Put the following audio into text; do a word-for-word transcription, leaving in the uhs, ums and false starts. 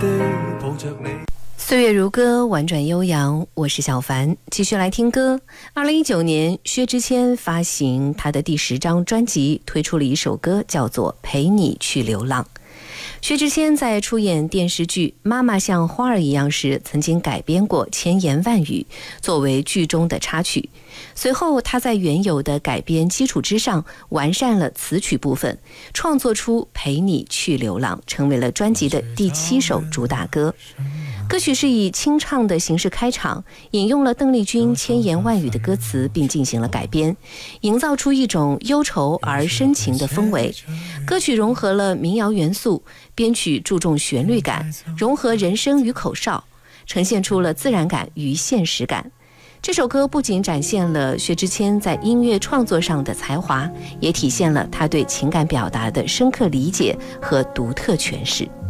抱着你。 岁月如歌，婉转悠扬，我是小凡，继续来听歌。二零一九年，薛之谦发行他的第十张专辑，推出了一首歌，叫做《陪你去流浪》。薛之谦在出演电视剧《妈妈像花儿一样》时，曾经改编过千言万语作为剧中的插曲。随后他在原有的改编基础之上完善了词曲部分，创作出《陪你去流浪》，成为了专辑的第七首主打歌。歌曲是以清唱的形式开场，引用了邓丽君千言万语的歌词，并进行了改编，营造出一种忧愁而深情的氛围。歌曲融合了民谣元素，编曲注重旋律感，融合人声与口哨，呈现出了自然感与现实感。这首歌不仅展现了薛之谦在音乐创作上的才华，也体现了他对情感表达的深刻理解和独特诠释。